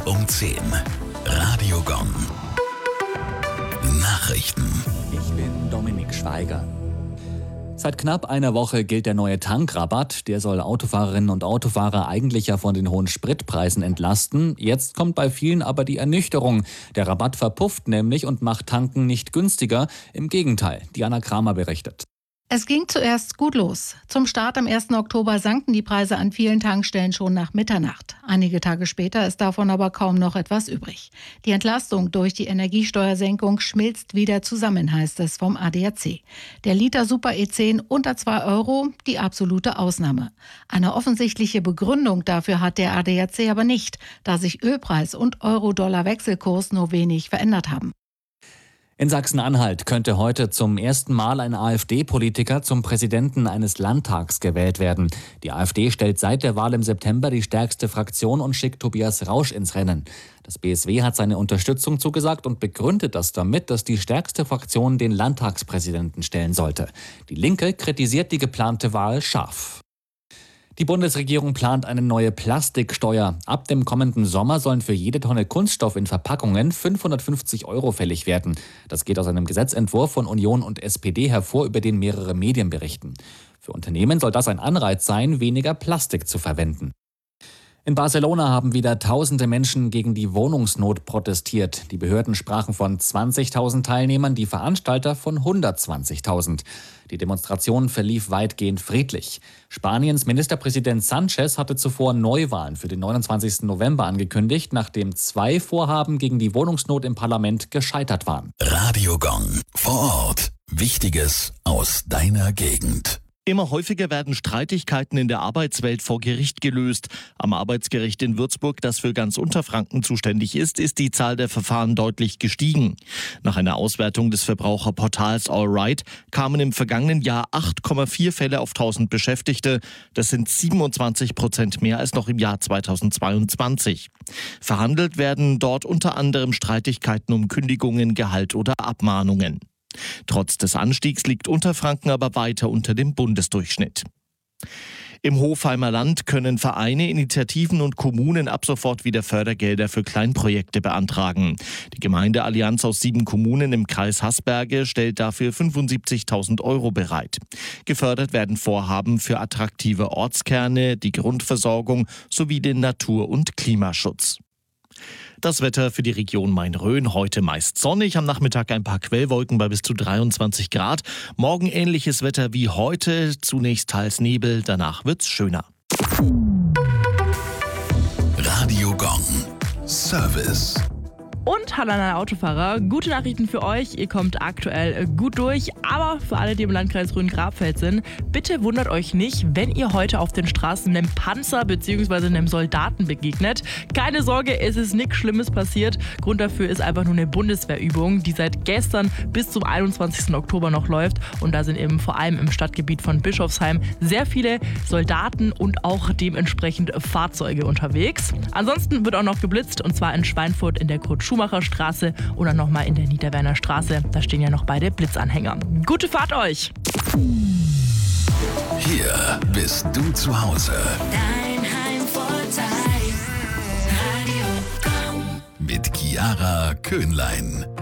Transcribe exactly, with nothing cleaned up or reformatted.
um zehn. Radio Gong. Nachrichten. Ich bin Dominik Schweiger. Seit knapp einer Woche gilt der neue Tankrabatt. Der soll Autofahrerinnen und Autofahrer eigentlich ja von den hohen Spritpreisen entlasten. Jetzt kommt bei vielen aber die Ernüchterung. Der Rabatt verpufft nämlich und macht Tanken nicht günstiger. Im Gegenteil, Diana Kramer berichtet. Es ging zuerst gut los. Zum Start am ersten Oktober sanken die Preise an vielen Tankstellen schon nach Mitternacht. Einige Tage später ist davon aber kaum noch etwas übrig. Die Entlastung durch die Energiesteuersenkung schmilzt wieder zusammen, heißt es vom A D A C. Der Liter Super E zehn unter zwei Euro, die absolute Ausnahme. Eine offensichtliche Begründung dafür hat der A D A C aber nicht, da sich Ölpreis und Euro-Dollar-Wechselkurs nur wenig verändert haben. In Sachsen-Anhalt könnte heute zum ersten Mal ein AfD-Politiker zum Präsidenten eines Landtags gewählt werden. Die AfD stellt seit der Wahl im September die stärkste Fraktion und schickt Tobias Rausch ins Rennen. Das B S W hat seine Unterstützung zugesagt und begründet das damit, dass die stärkste Fraktion den Landtagspräsidenten stellen sollte. Die Linke kritisiert die geplante Wahl scharf. Die Bundesregierung plant eine neue Plastiksteuer. Ab dem kommenden Sommer sollen für jede Tonne Kunststoff in Verpackungen fünfhundertfünfzig Euro fällig werden. Das geht aus einem Gesetzentwurf von Union und S P D hervor, über den mehrere Medien berichten. Für Unternehmen soll das ein Anreiz sein, weniger Plastik zu verwenden. In Barcelona haben wieder tausende Menschen gegen die Wohnungsnot protestiert. Die Behörden sprachen von zwanzigtausend Teilnehmern, die Veranstalter von hundertzwanzigtausend. Die Demonstration verlief weitgehend friedlich. Spaniens Ministerpräsident Sánchez hatte zuvor Neuwahlen für den neunundzwanzigsten November angekündigt, nachdem zwei Vorhaben gegen die Wohnungsnot im Parlament gescheitert waren. Radio Gong. Vor Ort. Wichtiges aus deiner Gegend. Immer häufiger werden Streitigkeiten in der Arbeitswelt vor Gericht gelöst. Am Arbeitsgericht in Würzburg, das für ganz Unterfranken zuständig ist, ist die Zahl der Verfahren deutlich gestiegen. Nach einer Auswertung des Verbraucherportals AllRight kamen im vergangenen Jahr acht Komma vier Fälle auf tausend Beschäftigte. Das sind siebenundzwanzig Prozent mehr als noch im Jahr zweitausendzweiundzwanzig. Verhandelt werden dort unter anderem Streitigkeiten um Kündigungen, Gehalt oder Abmahnungen. Trotz des Anstiegs liegt Unterfranken aber weiter unter dem Bundesdurchschnitt. Im Hofheimer Land können Vereine, Initiativen und Kommunen ab sofort wieder Fördergelder für Kleinprojekte beantragen. Die Gemeindeallianz aus sieben Kommunen im Kreis Haßberge stellt dafür fünfundsiebzigtausend Euro bereit. Gefördert werden Vorhaben für attraktive Ortskerne, die Grundversorgung sowie den Natur- und Klimaschutz. Das Wetter für die Region Main-Rhön heute meist sonnig, am Nachmittag ein paar Quellwolken bei bis zu dreiundzwanzig Grad. Morgen ähnliches Wetter wie heute, zunächst teils Nebel, danach wird's schöner. Radio Gong. Service. Und hallo an alle Autofahrer, gute Nachrichten für euch, ihr kommt aktuell gut durch, aber für alle, die im Landkreis Rhön-Grabfeld sind, bitte wundert euch nicht, wenn ihr heute auf den Straßen einem Panzer bzw. einem Soldaten begegnet. Keine Sorge, es ist nichts Schlimmes passiert, Grund dafür ist einfach nur eine Bundeswehrübung, die seit gestern bis zum einundzwanzigsten Oktober noch läuft und da sind eben vor allem im Stadtgebiet von Bischofsheim sehr viele Soldaten und auch dementsprechend Fahrzeuge unterwegs. Ansonsten wird auch noch geblitzt und zwar in Schweinfurt in der Kurt-Schumacher Straße oder nochmal in der Niederwerner Straße. Da stehen ja noch beide Blitzanhänger. Gute Fahrt euch! Hier bist du zu Hause. Dein Heimvorteil. Radio Gong. Mit Chiara Köhnlein.